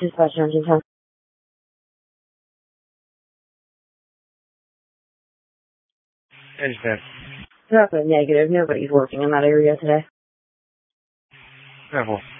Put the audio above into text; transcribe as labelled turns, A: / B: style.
A: Dispatch 1910.
B: I understand.
A: That's a negative. Nobody's working in that area today.
B: 10-4.